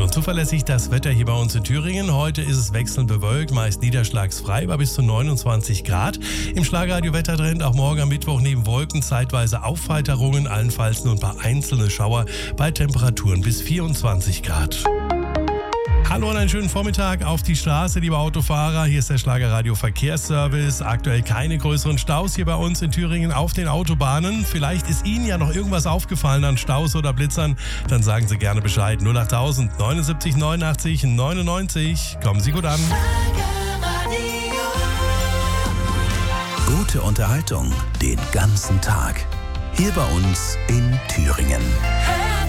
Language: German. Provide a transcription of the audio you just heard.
und zuverlässig das Wetter hier bei uns in Thüringen. Heute ist es wechselnd bewölkt, meist niederschlagsfrei bei bis zu 29 Grad. Im Schlagradio Wettertrend auch morgen am Mittwoch neben Wolken zeitweise Aufheiterungen, allenfalls nur ein paar einzelne Schauer bei Temperaturen bis 24 Grad. Hallo und einen schönen Vormittag auf die Straße, liebe Autofahrer. Hier ist der Schlagerradio Verkehrsservice. Aktuell keine größeren Staus hier bei uns in Thüringen auf den Autobahnen. Vielleicht ist Ihnen ja noch irgendwas aufgefallen an Staus oder Blitzern. Dann sagen Sie gerne Bescheid. 08000 79 89 99. Kommen Sie gut an. Gute Unterhaltung den ganzen Tag. Hier bei uns in Thüringen.